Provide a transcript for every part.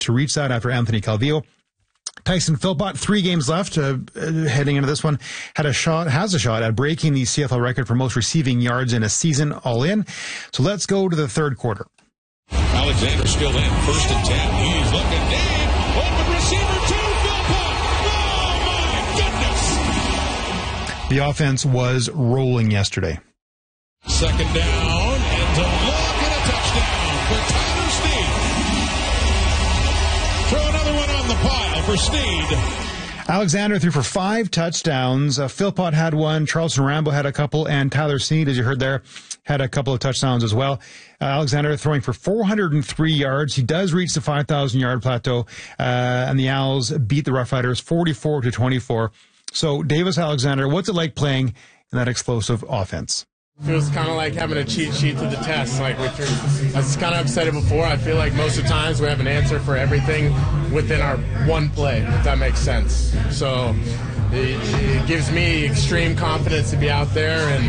to reach that after Anthony Calvillo. Tyson Philpott, 3 games left, heading into this one, has a shot at breaking the CFL record for most receiving yards in a season all in. So let's go to the third quarter. Alexander still in, 1st and 10. He's looking deep. Open receiver to Philpott. Oh, my goodness. The offense was rolling yesterday. 2nd down, and to look, and a touchdown for Tyler Snead. Throw another one on the pile for Snead. Alexander threw for 5 touchdowns. Philpott had 1. Charleston Rambo had a couple. And Tyler Snead, as you heard there, had a couple of touchdowns as well. Alexander throwing for 403 yards. He does reach the 5,000-yard plateau. And the Owls beat the Rough Riders 44-24. So, Davis Alexander, what's it like playing in that explosive offense? Feels kind of like having a cheat sheet to the test. Like I was kind of said it before. I feel like most of the times we have an answer for everything within our one play, if that makes sense. So it gives me extreme confidence to be out there, and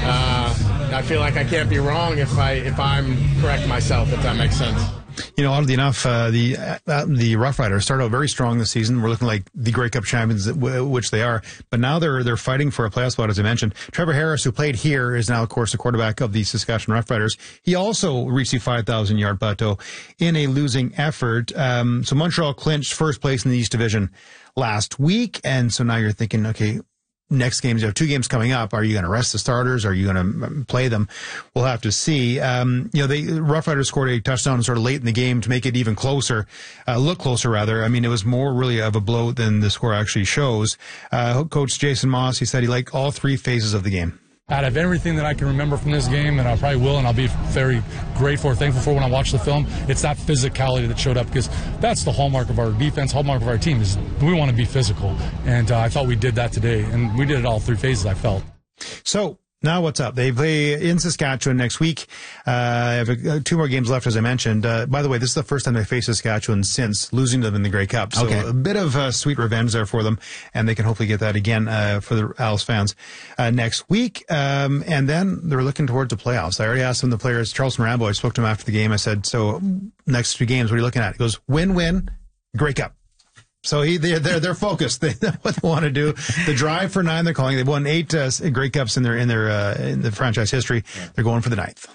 I feel like I can't be wrong if I'm correct myself, if that makes sense. You know, oddly enough, the Rough Riders started out very strong this season. We're looking like the Grey Cup champions, which they are. But now they're fighting for a playoff spot, as I mentioned. Trevor Harris, who played here, is now, of course, the quarterback of the Saskatchewan Rough Riders. He also reached the 5,000-yard plateau in a losing effort. So Montreal clinched first place in the East Division last week. And so now you're thinking, okay, next games, you have 2 games coming up. Are you going to rest the starters? Are you going to play them? We'll have to see. The Rough Riders scored a touchdown sort of late in the game to make it even closer, look closer rather. I mean, it was more really of a blow than the score actually shows. Coach Jason Moss, he said he liked all 3 phases of the game. Out of everything that I can remember from this game, and I probably will, and I'll be very grateful or thankful for when I watch the film, it's that physicality that showed up, because that's the hallmark of our defense, hallmark of our team, is we want to be physical. And I thought we did that today, and we did it all 3 phases, I felt. So, now what's up? They play in Saskatchewan next week. Have 2 more games left, as I mentioned. By the way, this is the first time they face Saskatchewan since losing to them in the Grey Cup. So a bit of sweet revenge there for them, and they can hopefully get that again for the Owls fans next week. And then they're looking towards the playoffs. I already asked some of the players. Charleston Rambo, I spoke to him after the game. I said, so next 2 games, what are you looking at? He goes, win-win, Grey Cup. So they're focused. They know what they want to do. The drive for 9, they're calling. They've won 8 Grey Cups in the franchise history. They're going for the 9th.